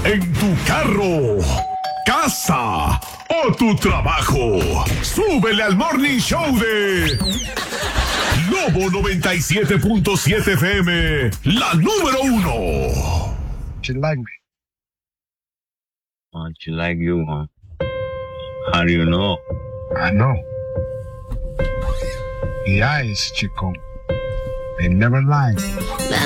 en tu carro, casa o tu trabajo. Súbele al Morning Show de Lobo 97.7 FM, la número 1. She like me. She like you, huh? How do you know? I know. The eyes, chico. They never lie.